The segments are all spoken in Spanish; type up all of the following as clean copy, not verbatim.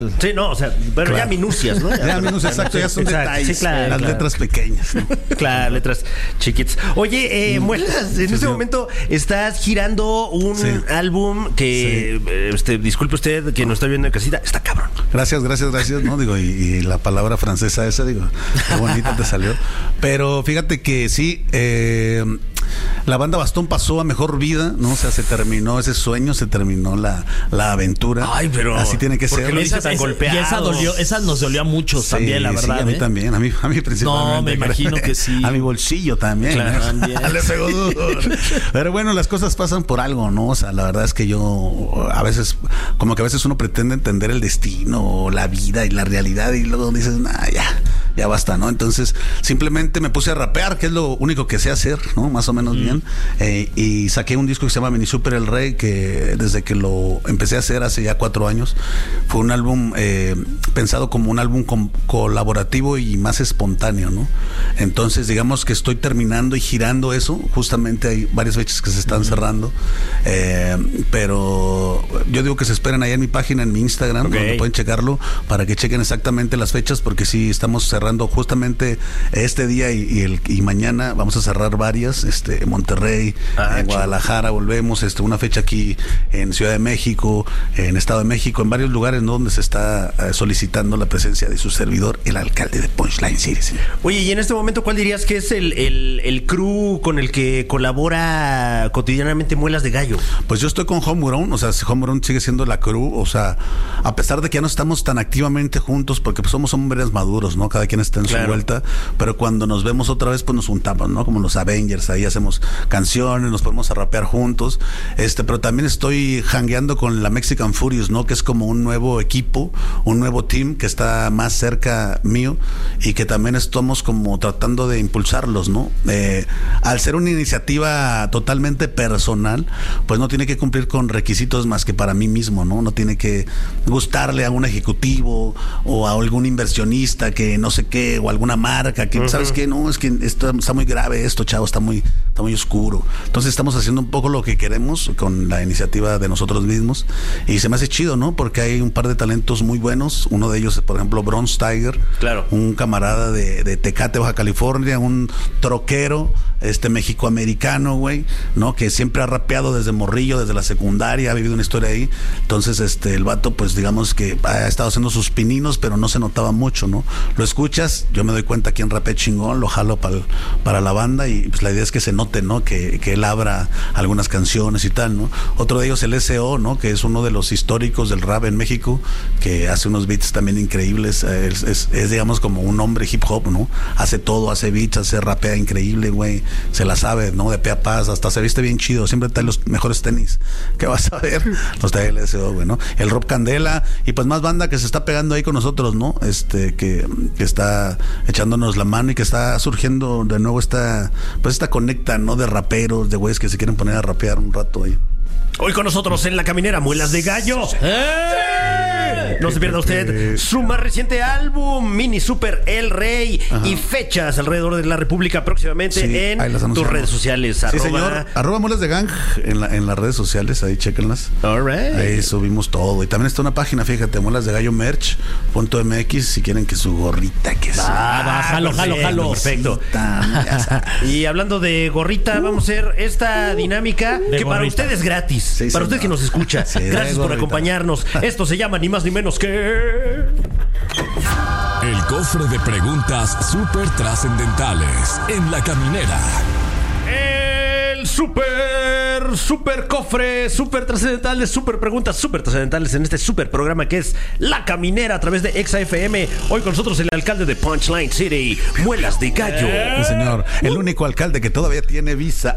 Sí, no, o sea, pero ya minucias, ¿no? Ya minucias, exacto, ya son detalles. Sí, claro, las letras pequeñas, ¿no? Claro, letras chiquitas. Oye, Muelas, en este momento estás girando un álbum que, disculpe usted que nos está viendo en casita, está cabrón. Gracias, ¿no? Digo, y la palabra francesa esa, digo, qué bonita te salió. Pero fíjate que sí, la banda Bastón pasó a mejor vida, ¿no? O sea, se terminó ese sueño, se terminó la aventura. Ay, pero así tiene que ser. Tan golpeado. Y esa nos dolió a muchos también, la verdad. Sí, a mí también, a mí principalmente. No, me imagino que sí. A mi bolsillo también. Claro, también. Le pegó duro. Pero bueno, las cosas pasan por algo, ¿no? O sea, la verdad es que yo a veces uno pretende entender el destino o la vida y la realidad y luego dices, nah, ya basta, ¿no? Entonces, simplemente me puse a rapear, que es lo único que sé hacer, ¿no? Más o menos bien. Y saqué un disco que se llama Mini Super El Rey, que desde que lo empecé a hacer hace ya 4 años, fue un álbum pensado como un álbum colaborativo y más espontáneo, ¿no? Entonces, digamos que estoy terminando y girando eso. Justamente hay varias fechas que se están cerrando. Pero yo digo que se esperen ahí en mi página, en mi Instagram, donde pueden checarlo, para que chequen exactamente las fechas, porque sí estamos cerrando justamente este día y mañana vamos a cerrar varias, Monterrey, en Guadalajara volvemos, una fecha aquí en Ciudad de México, en Estado de México, en varios lugares, ¿no? Donde se está solicitando la presencia de su servidor, el alcalde de Punchline City, señor. Oye, y en este momento, ¿cuál dirías que es el crew con el que colabora cotidianamente Muelas de Gallo? Pues yo estoy con Homegrown, o sea, Homegrown sigue siendo la crew, o sea, a pesar de que ya no estamos tan activamente juntos, porque pues somos hombres maduros, ¿no? Cada quien está en su vuelta, pero cuando nos vemos otra vez, pues nos juntamos, ¿no? Como los Avengers, ahí hacemos canciones, nos ponemos a rapear juntos, pero también estoy jangueando con la Mexican Furious, ¿no? Que es como un nuevo equipo, un nuevo team que está más cerca mío y que también estamos como tratando de impulsarlos, ¿no? Al ser una iniciativa totalmente personal, pues no tiene que cumplir con requisitos más que para mí mismo, ¿no? No tiene que gustarle a un ejecutivo o a algún inversionista que no sé qué, o alguna marca que, ¿sabes qué? No, es que está muy grave esto, chavo, está muy oscuro. Entonces estamos haciendo un poco lo que queremos con la iniciativa de nosotros mismos y se me hace chido, ¿no? Porque hay un par de talentos muy buenos. Uno de ellos es, por ejemplo, Bronze Tiger, un camarada de Tecate, Baja California, un troquero mexicoamericano, güey, ¿no? Que siempre ha rapeado desde morrillo, desde la secundaria, ha vivido una historia ahí. Entonces, el vato, pues digamos que ha estado haciendo sus pininos, pero no se notaba mucho, ¿no? Lo escuchas, yo me doy cuenta quién rapea chingón, lo jalo para la banda y pues la idea es que se note, ¿no? Que él abra algunas canciones y tal, ¿no? Otro de ellos, el S.O., ¿no? Que es uno de los históricos del rap en México, que hace unos beats también increíbles, es digamos como un hombre hip hop, ¿no? Hace todo, hace beats, rapea increíble, güey, se la sabe, ¿no? De pe a paz, hasta se viste bien chido, siempre trae los mejores tenis, ¿qué vas a ver? Los trae el S.O., güey, ¿no? El Rob Candela y pues más banda que se está pegando ahí con nosotros, ¿no? Que está echándonos la mano y que está surgiendo de nuevo esta conecta, ¿no? De raperos, de güeyes que se quieren poner a rapear un rato ahí. Hoy con nosotros en La Caminera, Muelas de Gallo. No se pierda usted su más reciente álbum, Mini Super El Rey. Y fechas alrededor de la República próximamente en tus redes sociales. Sí, señor. @Muelas de Gang en las redes sociales, ahí chéquenlas. All right. Ahí subimos todo. Y también está una página, fíjate, muelasdegallomerch.mx, si quieren que su gorrita, que jalo. Perfecto. Y hablando de gorrita, vamos a hacer esta dinámica que para usted es gratis. Sí, para usted que nos escucha. Gracias por acompañarnos. Esto se llama ni más ni menos que... El cofre de preguntas súper trascendentales en La Caminera. El super cofre, súper trascendental de super preguntas, súper trascendentales en este super programa que es La Caminera a través de Exa FM. Hoy con nosotros el alcalde de Punchline City, Muelas de Gallo. Sí, señor. El único alcalde que todavía tiene visa.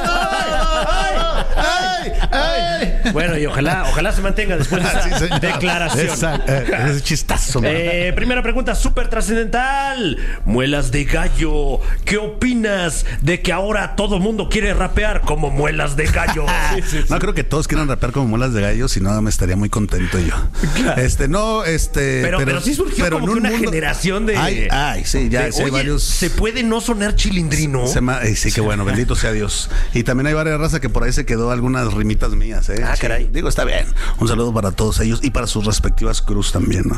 ¡Ay! Bueno, y ojalá se mantenga después de esa declaración. Es chistazo, man. Primera pregunta, súper trascendental. Muelas de Gallo, ¿qué opinas de que ahora todo mundo quiere rapear como Muelas de Gallo? No creo que todos quieran rapear como Muelas de Gallo, si no me estaría muy contento yo. Claro. Pero sí surgió como que una generación de... Ay, sí, ya hay varios... ¿Se puede no sonar chilindrino? Sí, qué bueno, bendito sea Dios. Y también hay varias razas que por ahí se quedó algunas rimitas mías, ¿eh? caray. Digo, está bien. Un saludo para todos ellos y para sus respectivas cruz también, ¿no?